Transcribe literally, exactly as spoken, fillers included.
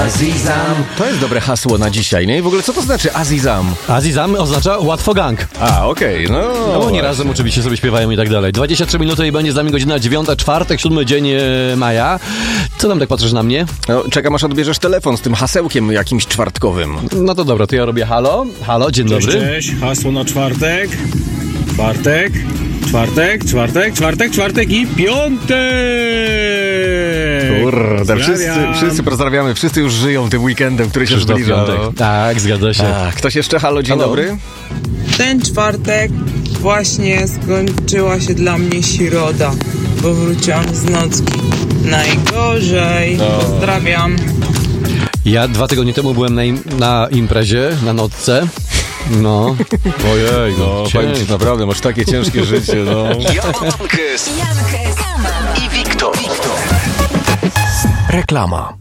Azizam. To jest dobre hasło na dzisiaj, nie? I w ogóle co to znaczy Azizam? Azizam oznacza łatwo gang. A, okej, okay, no. No oni razem oczywiście sobie śpiewają i tak dalej. dwadzieścia trzy minuty i będzie z nami godzina dziewiąta, czwartek, siódmy dzień e, maja. Co tam tak patrzysz na mnie? No, czekam aż odbierzesz telefon z tym hasełkiem jakimś czwartkowym. No to dobra, to ja robię halo. Halo, dzień Cześć, dobry. Cześć, hasło na czwartek. Czwartek, czwartek, czwartek, czwartek, czwartek i piątek! Kurde, wszyscy, wszyscy pozdrawiamy, wszyscy już żyją tym weekendem, który się zbliża. Piątek. Tak, zgadza się. A, ktoś jeszcze? Halo, dzień Halo. dobry. Ten czwartek właśnie skończyła się dla mnie środa, bo wróciłam z nocki. Najgorzej. No. Pozdrawiam. Ja dwa tygodnie temu byłem na, im, na imprezie, na nocce. No, ojej, no, No, powiem ci, naprawdę, masz takie ciężkie życie, no. Jankes, Jankes i Wiktor. Reklama.